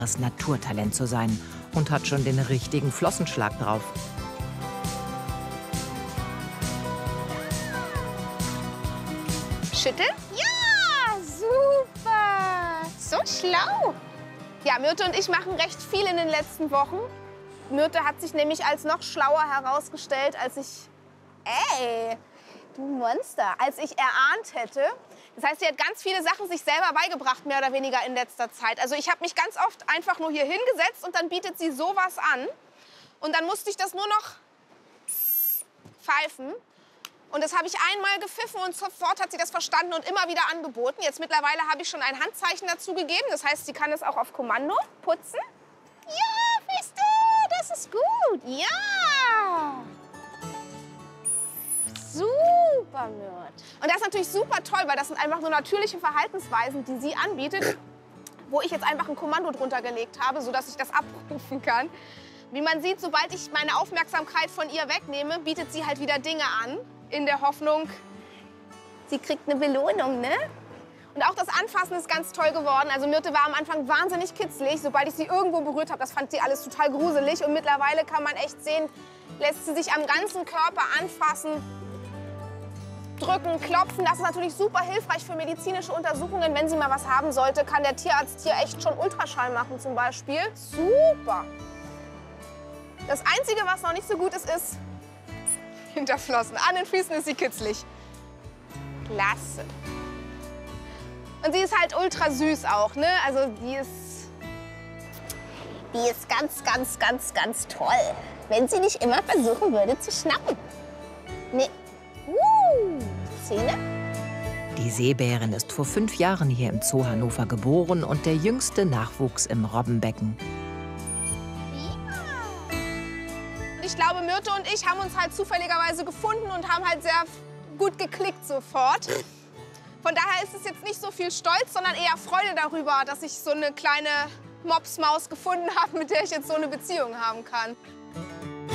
das Naturtalent zu sein und hat schon den richtigen Flossenschlag drauf. Schütteln? Ja, super. So schlau. Ja, Myrte und ich machen recht viel in den letzten Wochen. Myrte hat sich nämlich als noch schlauer herausgestellt, als ich... Ey, du Monster, als ich erahnt hätte. Das heißt, sie hat ganz viele Sachen sich selber beigebracht, mehr oder weniger in letzter Zeit. Also ich habe mich ganz oft einfach nur hier hingesetzt und dann bietet sie sowas an. Und dann musste ich das nur noch pfeifen. Und das habe ich einmal gepfiffen und sofort hat sie das verstanden und immer wieder angeboten. Jetzt mittlerweile habe ich schon ein Handzeichen dazu gegeben. Das heißt, sie kann es auch auf Kommando putzen. Ja, Feste, das ist gut. Ja. Super, Myrte. Und das ist natürlich super toll, weil das sind einfach so natürliche Verhaltensweisen, die sie anbietet, wo ich jetzt einfach ein Kommando drunter gelegt habe, sodass ich das abrufen kann. Wie man sieht, sobald ich meine Aufmerksamkeit von ihr wegnehme, bietet sie halt wieder Dinge an, in der Hoffnung, sie kriegt eine Belohnung, ne? Und auch das Anfassen ist ganz toll geworden. Also Myrte war am Anfang wahnsinnig kitzlig, sobald ich sie irgendwo berührt habe. Das fand sie alles total gruselig. Und mittlerweile kann man echt sehen, lässt sie sich am ganzen Körper anfassen, drücken, klopfen. Das ist natürlich super hilfreich für medizinische Untersuchungen. Wenn sie mal was haben sollte, kann der Tierarzt hier echt schon Ultraschall machen zum Beispiel. Super. Das Einzige, was noch nicht so gut ist, ist Hinterflossen. An den Füßen ist sie kitzlig. Klasse. Und sie ist halt ultra süß auch, ne? Also die ist ganz, ganz, ganz, ganz toll. Wenn sie nicht immer versuchen würde zu schnappen. Nee. Zähne? Die Seebärin ist vor 5 Jahren hier im Zoo Hannover geboren und der jüngste Nachwuchs im Robbenbecken. Ich glaube, Myrte und ich haben uns halt zufälligerweise gefunden und haben halt sehr gut geklickt sofort. Von daher ist es jetzt nicht so viel Stolz, sondern eher Freude darüber, dass ich so eine kleine Mopsmaus gefunden habe, mit der ich jetzt so eine Beziehung haben kann.